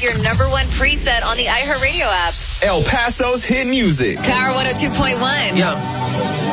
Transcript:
your number one preset on the iHeartRadio app. El Paso's hit music. Power 102.1. Yeah.